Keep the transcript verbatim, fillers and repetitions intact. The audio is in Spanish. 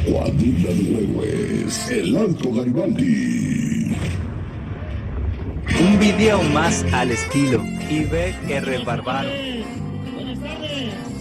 Cuadrilla de héroes, el Alto Garibaldi. Un video más al estilo I B R Bárbaro. Buenas tardes.